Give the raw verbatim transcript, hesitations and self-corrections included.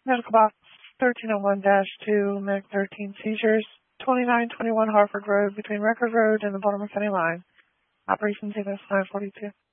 Medical box thirteen oh one dash two, M E C thirteen seizures, twenty-nine twenty-one Harford Road between Record Road and the Baltimore County line. Operations Unit nine forty-two.